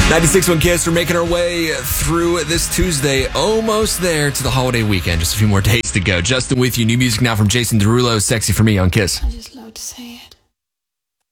96.1 Kiss, we're making our way through this Tuesday, almost there to the holiday weekend. Just a few more days to go. Justin with you. New music now from Jason Derulo, Sexy for Me on Kiss. I just love to say